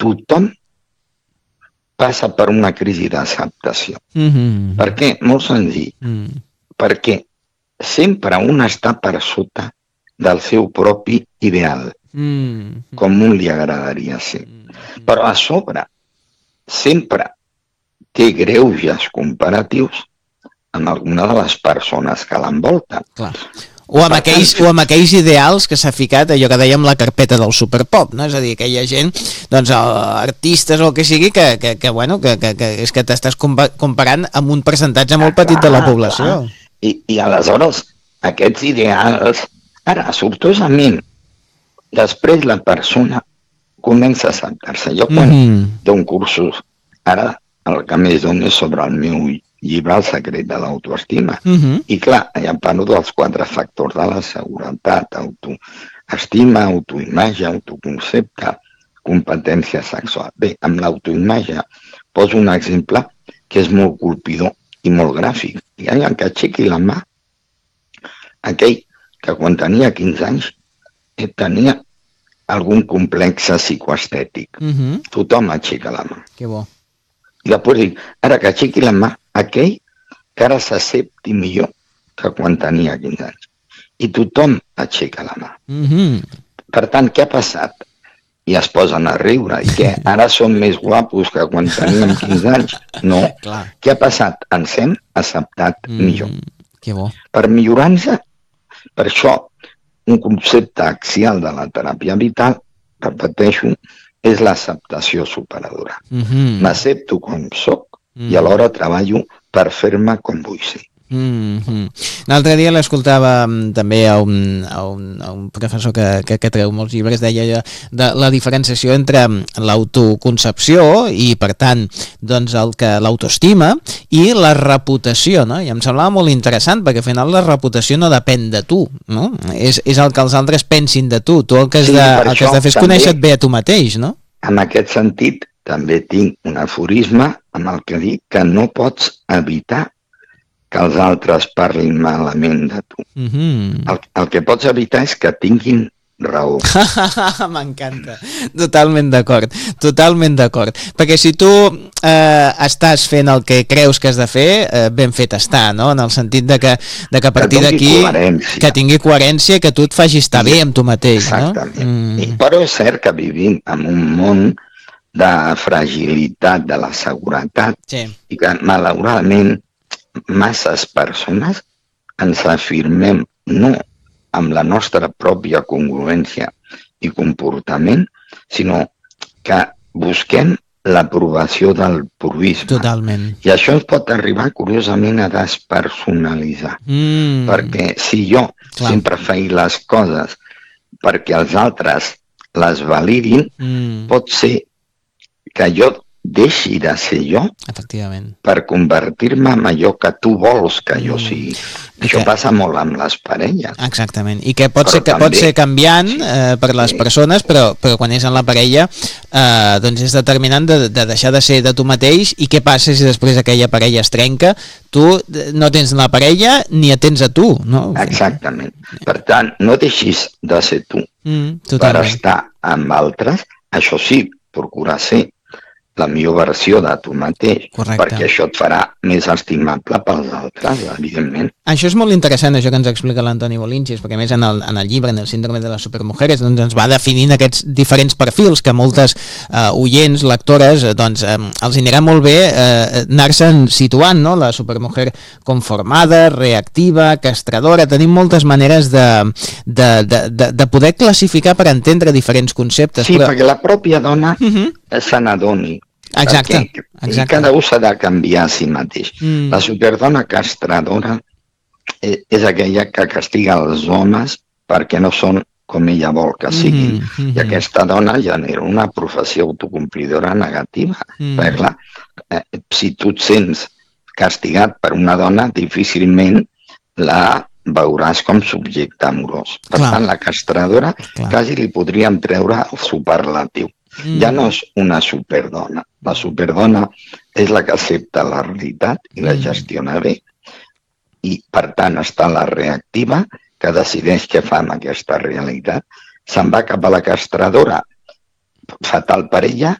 tothom passa per una crisi d'acceptació. Per què? Molt senzill. Perquè sempre un està per sota del seu propi ideal, com un li agradaria ser. Però a sobre sempre té greuges comparatius amb alguna de les persones que l'envolten. O amb aquells ideals que s'ha ficat, allò que dèiem, la carpeta del superpop, no? És a dir, que hi ha gent, doncs, artistes o el que sigui, que és que t'estàs comparant amb un percentatge molt petit de la població. I aleshores, aquests ideals, ara, sortosament, després la persona comença a acceptar-se. Jo quan dono cursos, ara el que més dono és sobre el meu llibre El secret de l'autoestima. I clar, ja parlo dels 4 factors de la seguretat: autoestima, autoimatge, autoconcepte, competència sexual. Bé, amb l'autoimatge poso un exemple que és molt colpidor i molt gràfic. Hi ha que aixequi la mà aquell que quan tenia 15 anys tenia algun complex psicoestètic. Tothom aixeca la mà. Que bo. I després dic, ara que aixequi la mà aquell que ara s'accepti millor que quan tenia 15 anys. I tothom aixeca la mà. Per tant, què ha passat? I es posen a riure. I què? Ara som més guapos que quan teníem 15 anys? No. Què ha passat? Ens hem acceptat millor. Que bo. Per millorar-nos, per això, un concepte axial de la teràpia vital, repeteixo, és l'acceptació superadora. M'accepto com soc i alhora treballo per fer-me com vull ser. L'altre dia l'escoltava també a un professor que treu molts llibres, deia de la diferenciació entre l'autoconcepció i, per tant, doncs l'autoestima i la reputació, no? I em semblava molt interessant, perquè al final la reputació no depèn de tu, no? És el que els altres pensin de tu. Tu el que has de fer és conèixer-te bé a tu mateix, no? En aquest sentit, també tinc un aforisme amb el que dic que no pots evitar que els altres parlin malament de tu. El que pots evitar és que tinguin raó. M'encanta. Totalment d'acord. Perquè si tu estàs fent el que creus que has de fer, ben fet està, no? En el sentit de que a partir d'aquí que tingui coherència, que tu et facis estar bé amb tu mateix. Exactament. Però és cert que vivim en un món de fragilitat de la seguretat i que malauradament masses persones ens afirmem no amb la nostra pròpia congruència i comportament, sinó que busquem l'aprovació del provisme. Totalment. I això ens pot arribar, curiosament, a despersonalitzar. Perquè si jo sempre faig les coses perquè els altres les validin, pot ser que jo deixi de ser jo per convertir-me en allò que tu vols que jo sigui. Això passa molt amb les parelles. Exactament, i que pot ser canviant per les persones, però quan és en la parella doncs és determinant de deixar de ser de tu mateix. I què passa si després aquella parella es trenca? Tu no tens la parella ni et tens a tu, no? Exactament. Per tant, no deixis de ser tu per estar amb altres. Això sí, procura ser la millor versió de tu mateix. Correcte. Perquè això et farà més estimable pels altres, evidentment. Això és molt interessant, això que ens explica l'Antoni Bolinches, perquè a més en el llibre, en el síndrome de les supermujeres, doncs ens va definint aquests diferents perfils que moltes oients, lectores, doncs els anirà molt bé anar-se'n situant, no? La supermujer conformada, reactiva, castradora. Tenim moltes maneres de poder classificar per entendre diferents conceptes. Sí, perquè la pròpia dona se n'adoni. Exacte. Cada un s'ha de canviar a si mateix. La superdona castradora és aquella que castiga els homes perquè no són com ella vol que siguin. I aquesta dona genera una professió autocomplidora negativa. Perquè, clar, si tu et sents castigat per una dona, difícilment la veuràs com subjecte amorós. Per tant, la castradora quasi li podríem treure el superlatiu. Ja no és una superdona. La superdona és la que accepta la realitat i la gestiona bé. I, per tant, està la reactiva, que decideix què fa amb aquesta realitat. Se'n va cap a la castradora. Fatal per ella,